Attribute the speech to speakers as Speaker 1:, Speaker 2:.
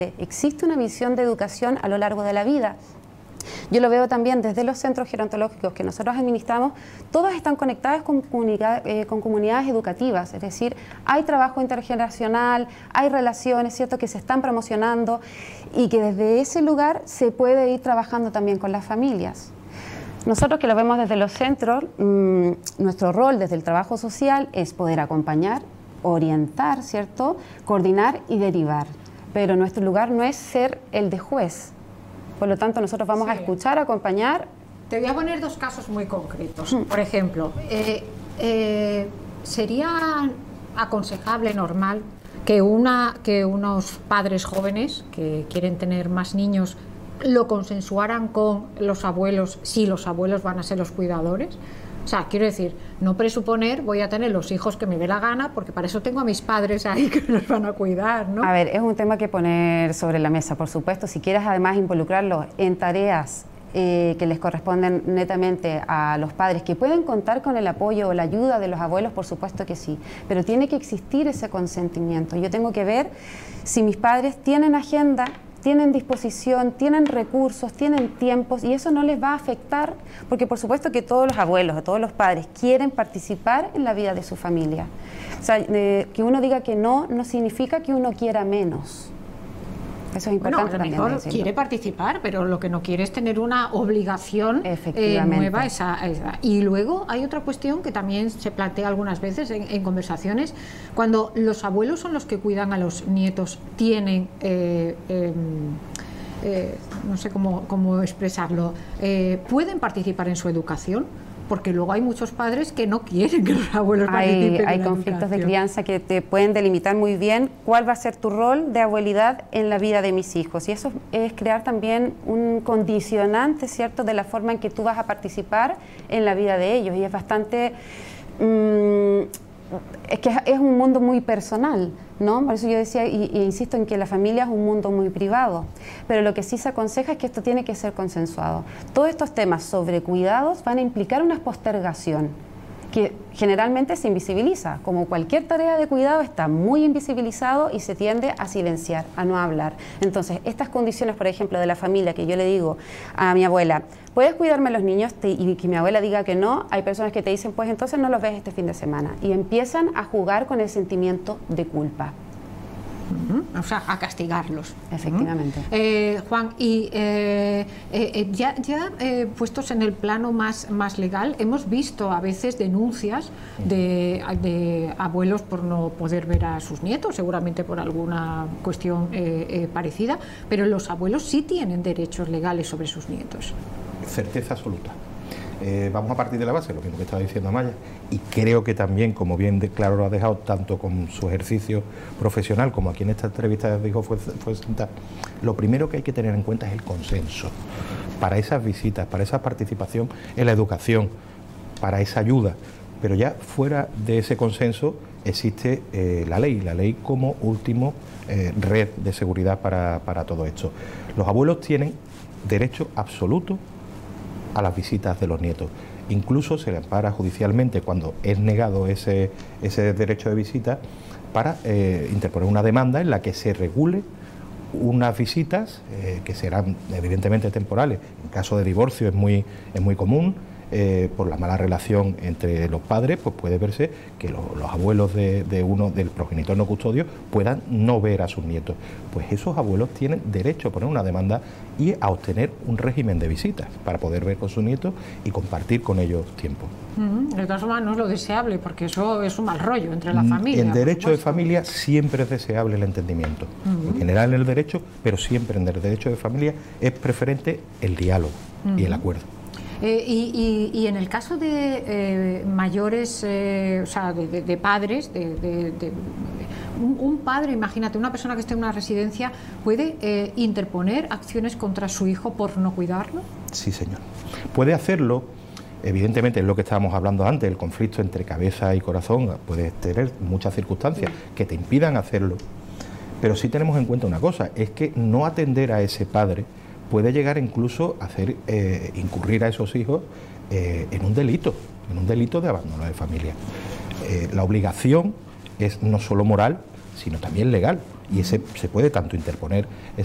Speaker 1: Existe una visión de educación a lo largo de la vida. Yo lo veo también desde los centros gerontológicos que nosotros administramos, todas están conectadas con comunidades educativas, es decir, hay trabajo intergeneracional, hay relaciones, ¿cierto?, que se están promocionando y que desde ese lugar se puede ir trabajando también con las familias. Nosotros que lo vemos desde los centros, nuestro rol desde el trabajo social es poder acompañar, orientar, ¿cierto?, coordinar y derivar, pero nuestro lugar no es ser el de juez. Por lo tanto, nosotros vamos a escuchar, acompañar.
Speaker 2: Te voy a poner dos casos muy concretos. Por ejemplo, ¿sería aconsejable, normal, que unos padres jóvenes que quieren tener más niños lo consensuaran con los abuelos si los abuelos van a ser los cuidadores? O sea, quiero decir, no presuponer voy a tener los hijos que me dé la gana porque para eso tengo a mis padres ahí que nos van a cuidar, ¿no?
Speaker 1: A ver, es un tema que poner sobre la mesa, por supuesto. Si quieres además involucrarlos en tareas que les corresponden netamente a los padres, que pueden contar con el apoyo o la ayuda de los abuelos, por supuesto que sí, pero tiene que existir ese consentimiento. Yo tengo que ver si mis padres tienen agenda, tienen disposición, tienen recursos, tienen tiempos, y eso no les va a afectar, porque por supuesto que todos los abuelos o todos los padres quieren participar en la vida de su familia. O sea, que uno diga que no, no significa que uno quiera menos. Eso es importante también.
Speaker 2: Bueno, a lo mejor quiere participar, pero lo que no quiere es tener una obligación nueva. Y luego hay otra cuestión que también se plantea algunas veces en conversaciones. Cuando los abuelos son los que cuidan a los nietos, tienen, no sé cómo expresarlo, pueden participar en su educación. Porque luego hay muchos padres que no quieren que los abuelos participen.
Speaker 1: Hay conflictos de crianza que te pueden delimitar muy bien cuál va a ser tu rol de abuelidad en la vida de mis hijos. Y eso es crear también un condicionante, ¿cierto?, de la forma en que tú vas a participar en la vida de ellos. Y es bastante... es que es un mundo muy personal, ¿no? Por eso yo decía, y insisto en que la familia es un mundo muy privado, pero lo que sí se aconseja es que esto tiene que ser consensuado. Todos estos temas sobre cuidados van a implicar una postergación que generalmente se invisibiliza. Como cualquier tarea de cuidado está muy invisibilizado y se tiende a silenciar, a no hablar. Entonces, estas condiciones, por ejemplo, de la familia, que yo le digo a mi abuela, ¿puedes cuidarme a los niños? Y que mi abuela diga que no, hay personas que te dicen, pues entonces no los ves este fin de semana. Y empiezan a jugar con el sentimiento de culpa.
Speaker 2: O sea, a castigarlos.
Speaker 1: Efectivamente.
Speaker 2: Juan, y ya puestos en el plano más legal, hemos visto a veces denuncias de abuelos por no poder ver a sus nietos, seguramente por alguna cuestión parecida, pero los abuelos sí tienen derechos legales sobre sus nietos.
Speaker 3: Certeza absoluta. Vamos a partir de la base, lo mismo que estaba diciendo Amaya, y creo que también, como bien claro lo ha dejado, tanto con su ejercicio profesional como aquí en esta entrevista dijo Fuensanta, lo primero que hay que tener en cuenta es el consenso para esas visitas, para esa participación en la educación, para esa ayuda, pero ya fuera de ese consenso existe la ley como último red de seguridad para todo esto. Los abuelos tienen derecho absoluto a las visitas de los nietos. Incluso se le ampara judicialmente cuando es negado ese derecho de visita para interponer una demanda en la que se regule unas visitas que serán evidentemente temporales. En caso de divorcio es muy común. Por la mala relación entre los padres, pues puede verse que los abuelos del progenitor no custodio puedan no ver a sus nietos. Pues esos abuelos tienen derecho a poner una demanda y a obtener un régimen de visitas para poder ver con sus nietos y compartir con ellos tiempo.
Speaker 2: De todas formas no es lo deseable, porque eso es un mal rollo entre la familia.
Speaker 3: En derecho de familia siempre es deseable el entendimiento. En general en el derecho, pero siempre en el derecho de familia es preferente el diálogo y el acuerdo.
Speaker 2: Y en el caso de mayores, o sea, de padres, un padre, imagínate, una persona que esté en una residencia, ¿puede interponer acciones contra su hijo por no cuidarlo?
Speaker 3: Sí, señor. Puede hacerlo, evidentemente es lo que estábamos hablando antes, el conflicto entre cabeza y corazón, puede tener muchas circunstancias que te impidan hacerlo, pero sí tenemos en cuenta una cosa, es que no atender a ese padre puede llegar incluso a hacer incurrir a esos hijos en un delito de abandono de familia. La obligación es no solo moral, sino también legal, y ese se puede tanto interponer